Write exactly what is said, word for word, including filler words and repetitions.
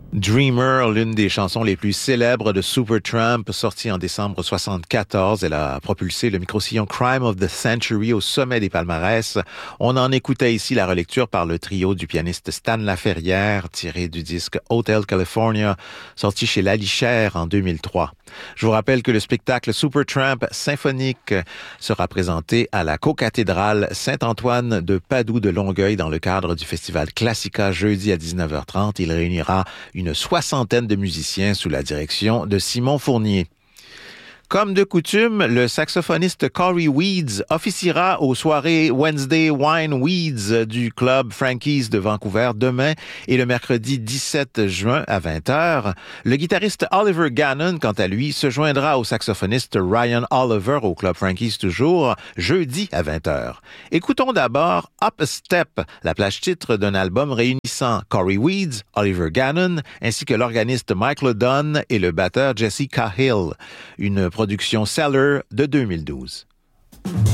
Dreamer, l'une des chansons les plus célèbres de Supertramp, sortie en décembre soixante-quatorze. Elle a propulsé le micro-sillon Crime of the Century au sommet des palmarès. On en écoutait ici la relecture par le trio du pianiste Stan Laferrière, tiré du disque Hotel California, sorti chez Lalichère en deux mille trois. Je vous rappelle que le spectacle Supertramp symphonique sera présenté à la cocathédrale Saint-Antoine de Padoue de Longueuil dans le cadre du festival Classica jeudi à dix-neuf heures trente. Il réunira une soixantaine de musiciens sous la direction de Simon Fournier. Comme de coutume, le saxophoniste Corey Weeds officiera aux soirées Wednesday Wine Weeds du club Frankie's de Vancouver demain et le mercredi dix-sept juin à vingt heures. Le guitariste Oliver Gannon, quant à lui, se joindra au saxophoniste Ryan Oliver au club Frankie's toujours jeudi à vingt heures. Écoutons d'abord Up a Step, la plage titre d'un album réunissant Corey Weeds, Oliver Gannon, ainsi que l'organiste Michael Dunn et le batteur Jesse Cahill. Une production Cellar de deux mille douze.